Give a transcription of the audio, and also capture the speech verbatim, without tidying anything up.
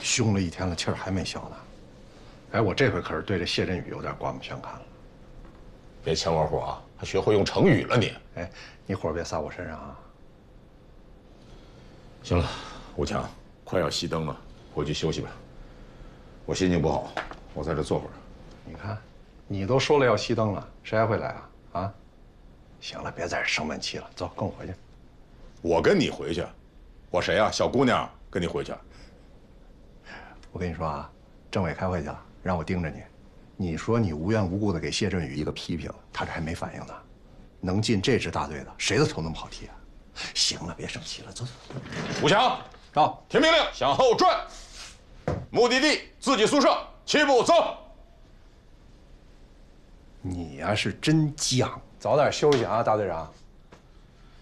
凶了一天了，气儿还没消呢。哎，我这回可是对这谢振宇有点刮目相看了。 别抢我火啊！还学会用成语了你？ 哎，你火别撒我身上啊！ 行了，吴强，快要熄灯了，回去休息吧。我心情不好，我在这坐会儿。 你看，你都说了要熄灯了，谁还会来啊？啊？行了，别在这生闷气了，走，跟我回去。 我跟你回去？我谁啊？小姑娘，跟你回去？ 我跟你说啊，政委开会去了，让我盯着你。你说你无缘无故的给谢振宇一个批评，他这还没反应呢。能进这支大队的，谁的头那么好剃啊？行了，别生气了，走走。 吴强， 到， 听命令，向后转。目的地自己宿舍，齐步走。 你呀是真犟，早点休息啊，大队长。